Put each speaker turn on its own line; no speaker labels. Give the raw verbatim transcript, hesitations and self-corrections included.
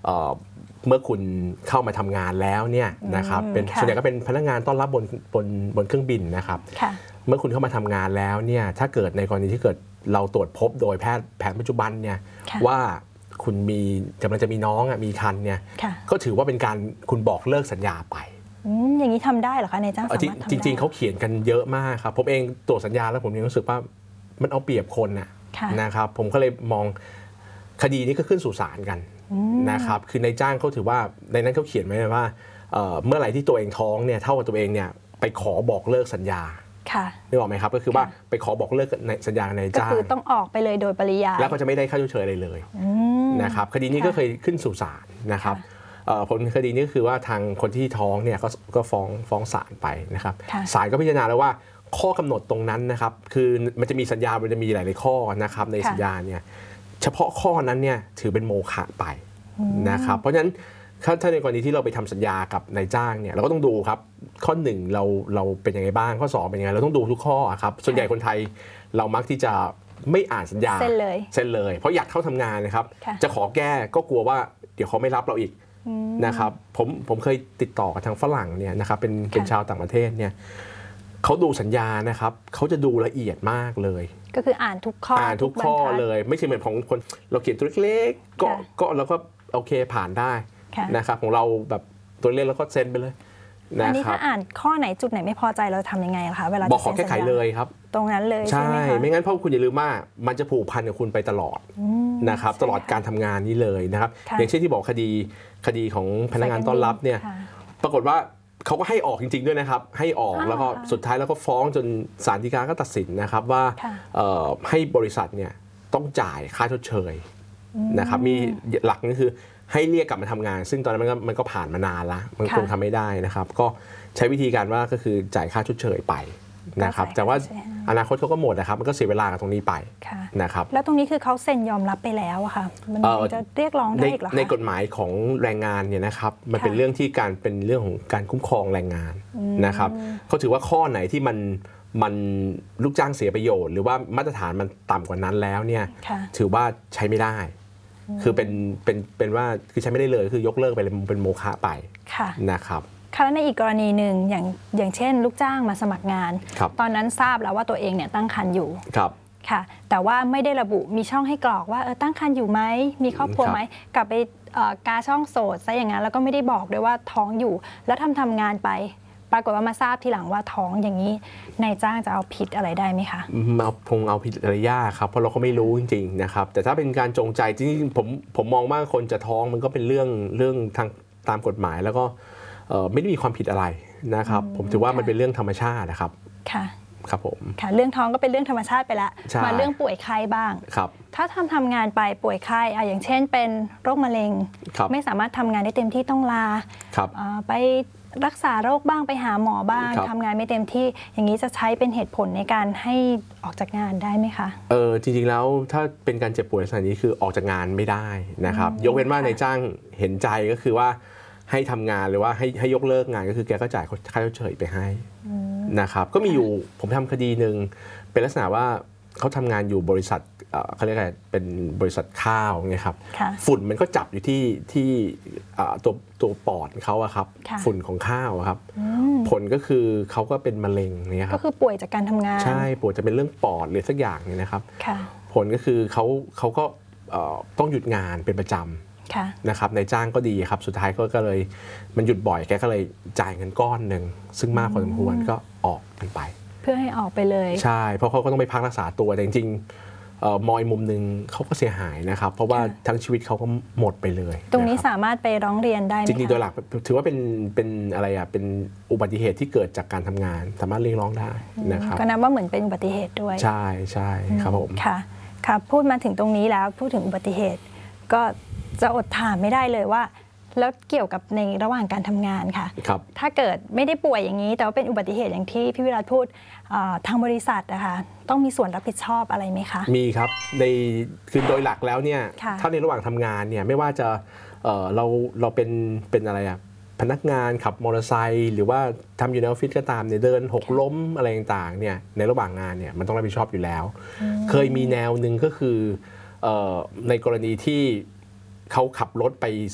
เมื่อคุณเข้ามาทำงานแล้วเนี่ยนะครับเป็นส่วนใหญ่ก็เป็นพนักงานต้อนรับบนบนบนเครื่องบินนะครับเมื่อคุณเข้ามาทำงานแล้วเนี่ยถ้าเกิดในกรณีที่เกิดเราตรวจพบโดยแพทย์แผนปัจจุบันเนี่ยว่าคุณมีกำลังจะมีน้องอ่ะมีคันเนี่ยก็ถือว่าเป็นการคุณบอกเลิกสัญญาไป
อย่างนี้ทำได้เหรอคะนายจ้างสามารถทำได้
จริงๆเขาเขียนกันเยอะมากครับผมเองตรวจสัญญาแล้วผมยังรู้สึกว่ามันเอาเปรียบคนน่ะนะครับผมก็เลยมองคดีนี้ก็ขึ้นสู่ศาลกันนะครับคือนายจ้างเขาถือว่าในนั้นเขาเขียนไว้ว่าเมื่อไหร่ที่ตัวเองท้องเนี่ยเท่ากับตัวเองเนี่ยไปขอบอกเลิกสัญญานึกออกไหมครับก็คือว่าไปขอบอกเลิกในสัญญาในจ้าง
ก็คือต้องออกไปเลยโดยปริยาย
แล้วก็จะไม่ได้ค่าชดเชยอะไรเลยนะครับคดีนี้ก็เคยขึ้นสู่ศาลนะครับผลคดีนี้ก็คือว่าทางคนที่ท้องเนี่ยก็ฟ้องฟ้องศาลไปนะครับศาลก็พิจารณาแล้วว่าข้อกำหนดตรงนั้นนะครับคือมันจะมีสัญญามันจะมีหลายๆข้อนะครับในสัญญาเนี่ยเฉพาะข้อนั้นเนี่ยถือเป็นโมฆะไปนะครับเพราะฉะนั้นถ้าในกรณีที่เราไปทำสัญญากับนายจ้างเนี่ยเราก็ต้องดูครับข้อหนึ่งเราเราเป็นยังไงบ้างข้อสองเป็นยังไงเราต้องดูทุกข้อครับส่วนใหญ่คนไทยเรามักที่จะไม่อ่านสัญญา
เซ็นเลย
เซ็นเลยเพราะอยากเข้าทำงานนะครับจะขอแก้ก็กลัวว่าเดี๋ยวเขาไม่รับเราอีกนะครับผมผมเคยติดต่อกับทางฝรั่งเนี่ยนะครับเป็นเป็นชาวต่างประเทศเนี่ยเขาดูสัญญานะครับเขาจะดูละเอียดมากเลย
ก็คืออ่านทุกข้อ
อ่านทุกข้อเลยไม่ใช่เหมือนของคนเราเขียนตัวเล็กๆก็ก็แล้วก็โอเคผ่านได้นะครับของเราแบบตัวเล็กแล้วก็เซ็นไปเลย
อันนี้ถ้าอ่านข้อไหนจุดไหนไม่พอใจเราทำยังไงคะเวลา
บอกขอแก้ไขเลยครับ
ตรงนั้นเลยใช่ไหมคะ
ไม่งั้นเพราะคุณอย่าลืมว่ามันจะผูกพันกับคุณไปตลอดนะครับตลอดการทำงานนี้เลยนะครับอย่างเช่นที่บอกคดีคดีของพนักงานต้อนรับเนี่ยปรากฏว่าเขาก็ให้ออกจริงๆด้วยนะครับให้ออกแล้วก็สุดท้ายแล้วก็ฟ้องจนศาลฎีกาก็ตัดสินนะครับว่าให้บริษัทเนี่ยต้องจ่ายค่าชดเชยนะครับมีหลักก็คือให้เรียกกลับมาทำงานซึ่งตอนนั้นมันก็มันก็ผ่านมานานละมันคงทำไม่ได้นะครับก็ใช้วิธีการว่าก็คือจ่ายค่าชดเชยไปนะครับแต่ว่าอนาคตเขาก็หมดนะครับมันก็เสียเวลากับตรงนี้ไปนะครับ
แล้วตรงนี้คือเขาเซ็นยอมรับไปแล้วอะค่ะมันจะเรียกร้องได้อีกหรอคะ
ในกฎหมายของแรงงานเนี่ยนะครับมันเป็นเรื่องที่การเป็นเรื่องของการคุ้มครองแรงงานนะครับเขาถือว่าข้อไหนที่มันมันลูกจ้างเสียประโยชน์หรือว่ามาตรฐานมันต่ำกว่านั้นแล้วเนี่ยถือว่าใช้ไม่ได้คือเป็นเป็นเป็นว่าคือใช้ไม่ได้เลยคือยกเลิกไปเลยเป็นโมฆะไปนะครับ
ค่ะและในอีกกรณีหนึ่งอย่างอย่างเช่นลูกจ้างมาสมัครงานตอนนั้นทราบแล้วว่าตัวเองเนี่ยตั้งครรภ์อยู่ค่ะแต่ว่าไม่ได้ระบุมีช่องให้กรอกว่าเออตั้งครรภ์อยู่ไหมมีครอบครัวไหมกลับไปกาช่องโสดซะอย่างนั้นแล้วก็ไม่ได้บอกด้วยว่าท้องอยู่แล้วทำทำงานไปปรากฏว่ามาทราบทีหลังว่าท้องอย่างนี้นายจ้างจะเอาผิดอะไรได้ไหมคะ
เอาคงเอาผิดอะไรยากครับเพราะเราก็ไม่รู้จริงๆนะครับแต่ถ้าเป็นการจงใจจริงๆผมผมมองว่าคนจะท้องมันก็เป็นเรื่องเรื่องทางตามกฎหมายแล้วก็ไม่ได้มีความผิดอะไรนะครับผมถือว่ามันเป็นเรื่องธรรมชาตินะครับ
ค่ะ
ครับผม
ค่ะเรื่องท้องก็เป็นเรื่องธรรมชาติไปแล้วมาเรื่องป่วยไข้บ้าง
ครับ
ถ้าทำทำงานไปป่วยไข้อย่างเช่นเป็นโรคมะเร็งไม่สามารถทำงานได้เต็มที่ต้องลาไปรักษาโรคบ้างไปหาหมอบ้างทำงานไม่เต็มที่อย่างนี้จะใช้เป็นเหตุผลในการให้ออกจากงานได้ไหมคะ
เออจริงๆแล้วถ้าเป็นการเจ็บป่วยลักษณะนี้คือออกจากงานไม่ได้นะครับยกเว้นว่านายจ้างเห็นใจก็คือว่าให้ทำงานหรือว่าให้ให้ยกเลิกงานก็คือแกก็จ่ายค่าชดเชยไปให้นะครับก็มีอยู่ผมทำคดีหนึ่งเป็นลักษณะว่าเขาทำงานอยู่บริษัทเขาเรียกอะไรเป็นบริษัทข้าวไงครับฝุ่นมันก็จับอยู่ที่ที่ตัวตัวปอดเขาอะครับฝุ่นของข้าวครับผลก็คือเขาก็เป็นมะเร็งเนี่ยครับ
ก็คือป่วยจากการทำงาน
ใช่ป่วยจะเป็นเรื่องปอดหรือสักอย่างเนี่ยนะครับผลก็คือเขาเขาก็ต้องหยุดงานเป็นประจำนะครับนายจ้างก็ดีครับสุดท้ายก็เลยมันหยุดบ่อยแกก็เลยจ่ายเงินก้อนหนึ่งซึ่งมากพอสมควรก็ออกกันไป
เพื่อให้ออกไปเลย
ใช่เพราะเขาก็ต้องไปพักรักษาตัวแต่จริงๆมอยมุมหนึ่งเขาก็เสียหายนะครับเพราะว่าทั้งชีวิตเขาก็หมดไปเลย
ตรงนี้สามารถไปร้องเรียนได้ไหม
จริงๆโดยหลักถือว่าเป็นเป็นอะไรอ่ะเป็นอุบัติเหตุที่เกิดจากการทำงานสามารถเรียกร้องได้นะครับ
ก็นับว่าเหมือนเป็นอุบัติเหตุด้วย
ใช่ใช่ครับผม
ค่ะค่ะพูดมาถึงตรงนี้แล้วพูดถึงอุบัติเหตุก็จะอดถามไม่ได้เลยว่าแล้วเกี่ยวกับในระหว่างการทำงานค่ะถ้าเกิดไม่ได้ป่วยอย่างนี้แต่ว่าเป็นอุบัติเหตุอย่างที่พี่วิรัติพูดทางบริษัทนะคะต้องมีส่วนรับผิดชอบอะไรไหมคะ
มีครับในคือโดยหลักแล้วเนี่ยถ้าในระหว่างทำงานเนี่ยไม่ว่าจะเ, เราเราเป็นเป็นอะไรอะพนักงานขับมอเตอร์ไซค์หรือว่าทำอยู่ในออฟฟิศก็ตามเนี่ยเดินหกล้มอะไรต่างๆเนี่ยในระหว่างงานเนี่ยมันต้องรับผิดชอบอยู่แล้วเคยมีแนวหนึ่งก็คือในกรณีที่เขาขับรถไป